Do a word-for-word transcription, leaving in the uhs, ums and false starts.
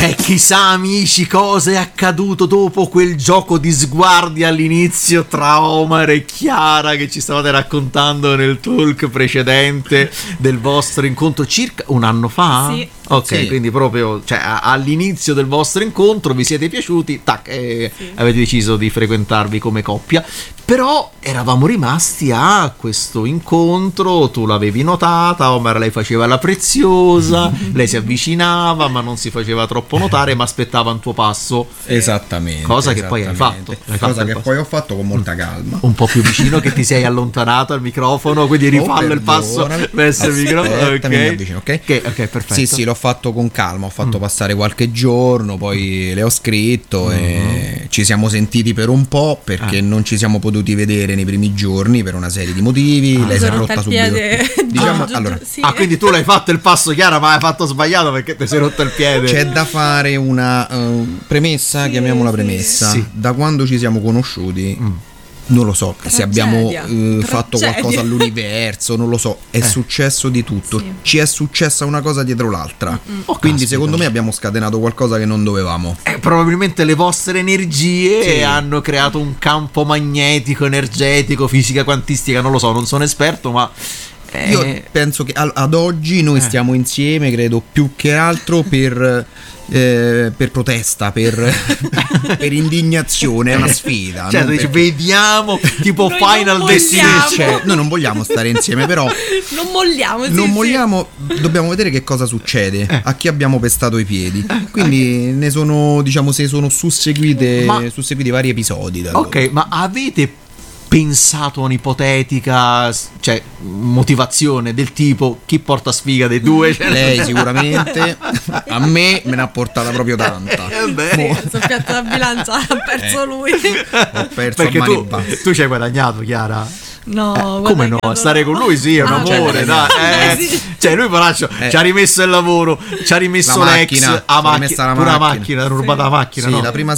E chissà, amici, cosa è accaduto dopo quel gioco di sguardi all'inizio tra Omar e Chiara che ci stavate raccontando nel talk precedente del vostro incontro circa un anno fa? Sì. Ok, Sì. quindi proprio, cioè, a- all'inizio del vostro incontro vi siete piaciuti, tac, e Sì. avete deciso di frequentarvi come coppia. Però eravamo rimasti a questo incontro, tu l'avevi notata, Omar lei faceva la preziosa, lei si avvicinava ma non si faceva troppo notare, ma aspettava un tuo passo. Esattamente. Cosa che poi hai esattamente. fatto. Hai fatto Cosa il che passo. poi ho fatto con molta calma. Un po' più vicino, che ti sei allontanato al microfono, quindi rifallo il passo perdonami. verso il microfono. Aspettami, mi Ok, avvicino, ok? ok, ok, perfetto. Sì, sì, l'ho fatto con calma, ho fatto Mm. passare qualche giorno, poi le ho scritto e ci siamo sentiti per un po' perché Ah. non ci siamo potuti vedere nei primi giorni per una serie di motivi. Ah. Lei si è Sono rotta al subito. piede. Diciamo, Giù, giù, allora, giù, sì. Ah, quindi tu l'hai fatto il passo, Chiara, ma hai fatto sbagliato perché ti sei rotto il piede. c'è da fare una eh, premessa, Sì, chiamiamola sì. premessa. Sì. Da quando ci siamo conosciuti, Mm. non lo so se abbiamo Tragedia. eh, fatto Tragedia. qualcosa all'universo, non lo so, è Eh. successo di tutto, Sì. ci è successa una cosa dietro l'altra, Oh, quindi caspita. secondo me abbiamo scatenato qualcosa che non dovevamo. Eh, probabilmente le vostre energie Sì. hanno creato un campo magnetico, energetico, fisica quantistica, non lo so, non sono esperto, ma eh, Io penso che al- ad oggi noi Eh. stiamo insieme, credo più che altro per, eh, per protesta, per, per indignazione, è una sfida. cioè, non tu dici, perché- vediamo tipo Noi Final non Destination. vogliamo. Cioè, noi non vogliamo stare insieme, però Non molliamo, sì, non sì. vogliamo, dobbiamo vedere che cosa succede, Eh. a chi abbiamo pestato i piedi. Quindi ne sono, diciamo, se sono susseguite, Ma- susseguiti vari episodi. da Ok, ma avete pensato a un'ipotetica, cioè, motivazione del tipo chi porta sfiga dei due? Cioè, Lei sicuramente, a me me ne ha portata proprio tanta. Eh beh, Sì, il soffiato da bilancia ha perso Eh. lui. Ho perso perché a mani tu, basse. tu ci hai guadagnato, Chiara. No, Eh, guarda come che no? adoro. Stare con lui sì, è un Ah, amore, cioè, dai. eh, Eh, sì. Cioè, lui poraccio Eh. ci ha rimesso il lavoro, ci ha rimesso La l'ex, macchina, a ci ha macchina, rimessa la pure la macchina. macchina, hanno rubato Sì. la macchina, Sì, no? la prima